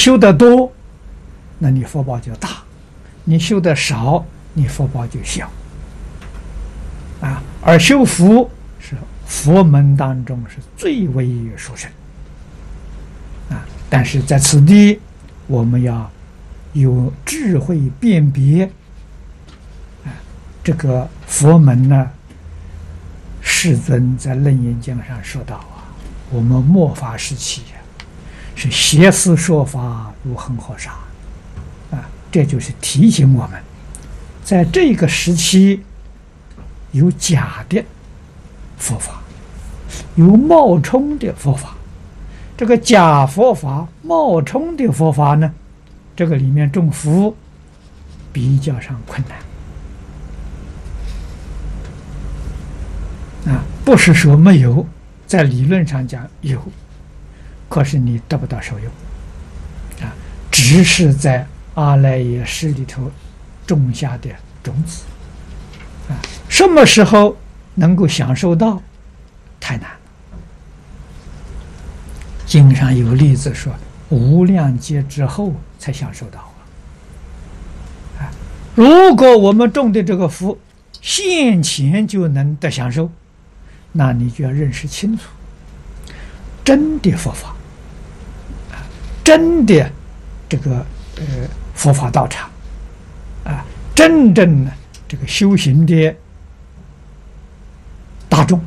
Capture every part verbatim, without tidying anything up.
修得多，那你福报就大；你修得少，你福报就小。啊，而修福是佛门当中是最为殊胜。啊，但是在此地，我们要有智慧辨别。啊，这个佛门呢，世尊在《楞严经》上说到啊，我们末法时期呀、啊，是邪思说法如恒河沙。啊，这就是提醒我们，在这个时期有假的佛法，有冒充的佛法。这个假佛法、冒充的佛法呢，这个里面种福比较上困难。啊，不是说没有，在理论上讲有，可是你得不到受用。啊，只是在阿赖耶识里头种下的种子。啊，什么时候能够享受到，太难了。经上有例子说，无量劫之后才享受到啊！啊，如果我们种的这个福，现前就能得享受，那你就要认识清楚，真的佛法，啊，真的这个呃佛法道场，啊，真正的这个修行的大众。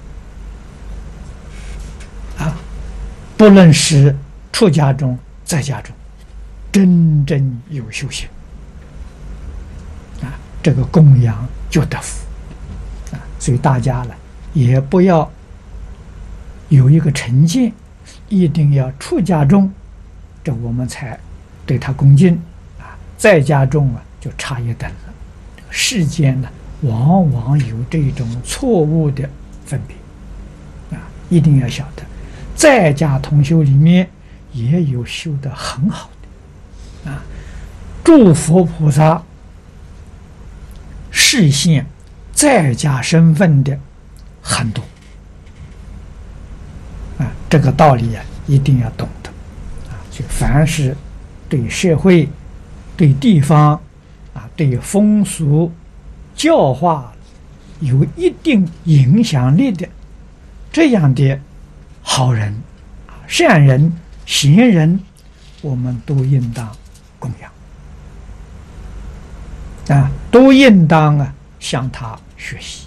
不论是出家中在家中，真正有修行啊，这个供养就得福啊。所以大家呢，也不要有一个成见，一定要出家中，这我们才对他恭敬啊。在家中啊，就差一等了。世间呢，往往有这种错误的分别啊，一定要晓得。在家同修里面也有修得很好的啊，诸佛菩萨示现在家身份的很多啊，这个道理啊一定要懂得啊。就凡是对社会、对地方啊、对风俗教化有一定影响力的这样的好人、善人、贤人，我们都应当供养啊，都应当啊向他学习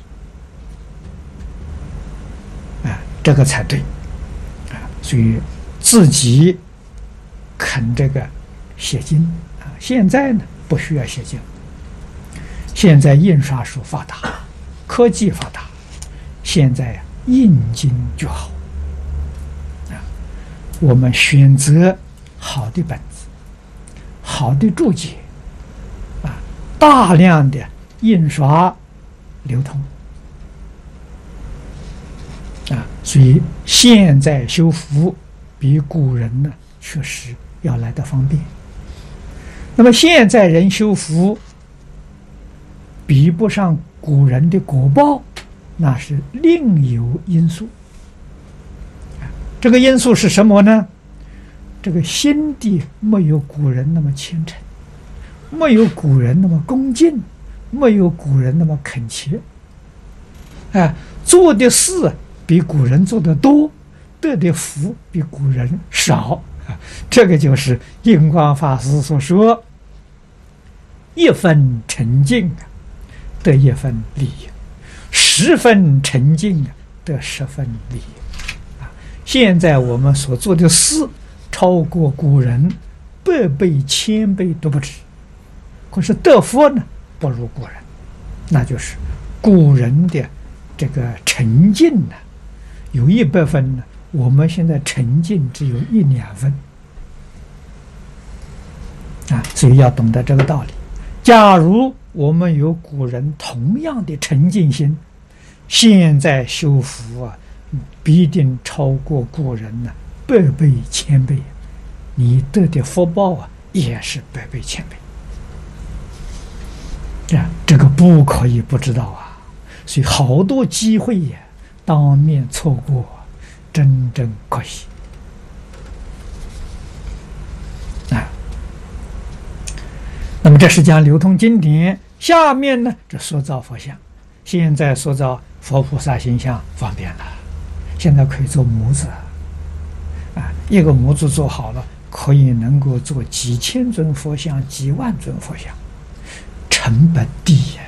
啊，这个才对啊。所以自己肯这个写经啊，现在呢不需要写经，现在印刷术发达，科技发达，现在呀、啊、印经就好。我们选择好的本子、好的注解啊，大量的印刷流通啊，所以现在修福比古人呢确实要来得方便。那么现在人修福比不上古人的果报，那是另有因素。这个因素是什么呢？这个心地没有古人那么虔诚，没有古人那么恭敬，没有古人那么恳切。哎，做的事比古人做的多，得的福比古人少。这个就是印光法师所说：“一分沉静啊，得一分利益；十分沉静啊，得十分利益。”现在我们所做的事超过古人百倍千倍都不止，可是得福呢不如古人，那就是古人的这个沉静呢，有一百分呢，我们现在沉静只有一两分啊，所以要懂得这个道理。假如我们有古人同样的沉静心，现在修福啊，必定超过古人呢百倍千倍，你得的福报啊也是百倍千倍啊，这个不可以不知道啊。所以好多机会也当面错过，真正可惜啊。 那么这是讲流通经典，下面呢，这塑造佛像。现在塑造佛菩萨形象方便了，现在可以做模子啊，一个模子做好了，可以能够做几千尊佛像、几万尊佛像，成本低呀。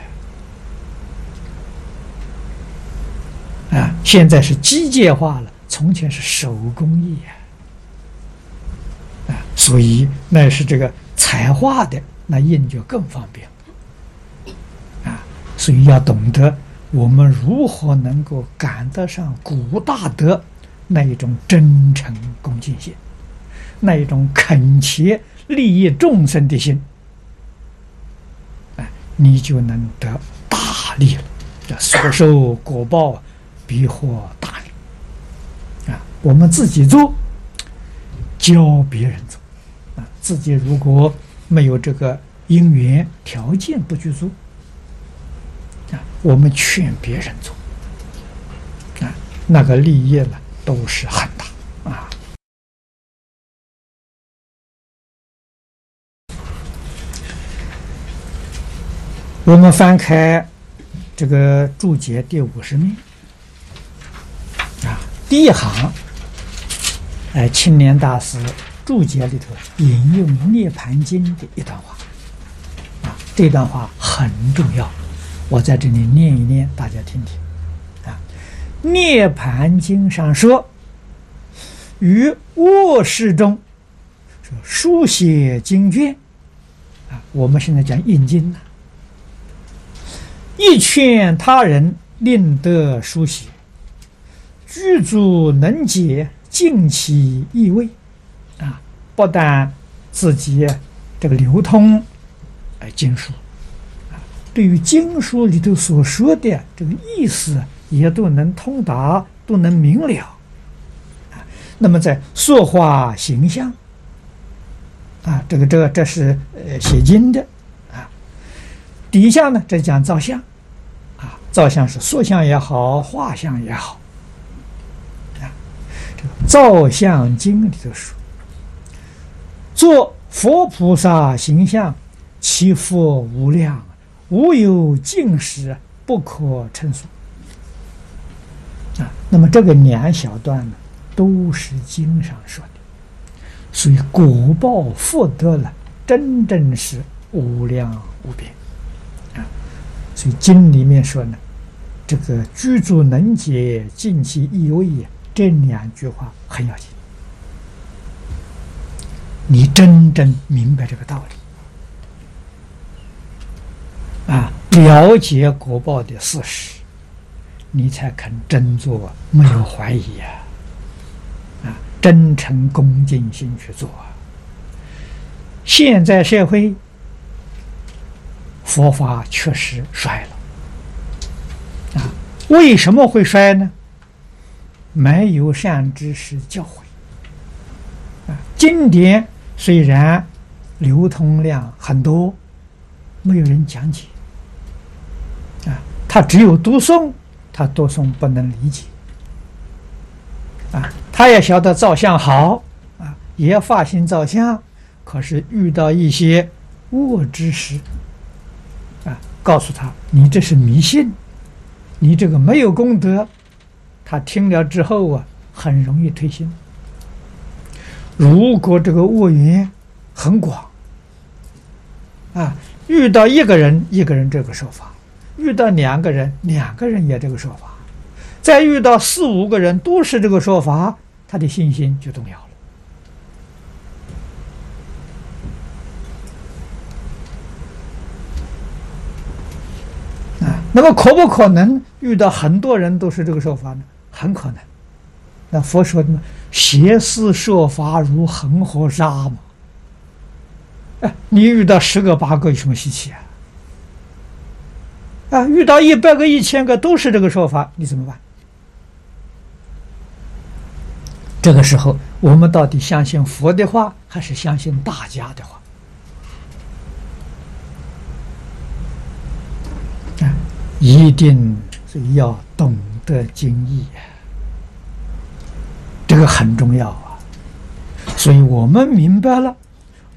啊，现在是机械化了，从前是手工艺呀。啊，所以那是这个彩画的，那印就更方便。啊，所以要懂得我们如何能够赶得上古大德那一种真诚恭敬心，那一种恳切利益众生的心，哎，你就能得大利了。这所受果报必获大利啊！我们自己做，教别人做啊！自己如果没有这个因缘条件不去做啊，我们劝别人做啊，那个利益呢都是很大啊。我们翻开这个注解第五十面啊，第一行，哎，青年大师注解里头引用《涅盘经》的一段话啊，这段话很重要，我在这里念一念，大家听听啊。《涅盘经》上说，于卧室中书写经卷啊，我们现在讲印经呢，亦劝他人令得书写，具足能解，尽其意味啊！不但自己这个流通哎经书啊，对于经书里头所说的这个意思也都能通达，都能明了啊。那么在塑化形象啊，这个这个这是呃写经的啊。底下呢，这讲造像啊，造像是塑像也好，画像也好啊。这个《造像经》里头说，做佛菩萨形象，其佛无量，无有尽时，不可称数啊。那么这个两小段呢，都是经上说的，所以果报福德了，真正是无量无边啊。所以经里面说呢，这个具足能解，尽其意味，这两句话很要紧。你真正明白这个道理啊，了解果报的事实，你才肯真做，没有怀疑啊！啊，真诚恭敬心去做啊！现在社会佛法确实衰了啊，为什么会衰呢？没有善知识教诲啊，经典虽然流通量很多，没有人讲解啊，他只有读诵，他读诵不能理解啊，他也晓得造像好啊，也发心造像，可是遇到一些恶知识啊，告诉他你这是迷信，你这个没有功德，他听了之后啊，很容易退心。如果这个恶缘很广啊，遇到一个人一个人这个说法，遇到两个人两个人也这个说法，再遇到四五个人都是这个说法，他的信心就动摇了啊。那么可不可能遇到很多人都是这个说法呢？很可能。那佛说的邪思说法如恒河沙嘛，哎，你遇到十个八个有什么稀奇啊？啊，遇到一百个一千个都是这个说法，你怎么办？这个时候我们到底相信佛的话，还是相信大家的话？啊，一定是要懂得经义啊，这个很重要啊。所以我们明白了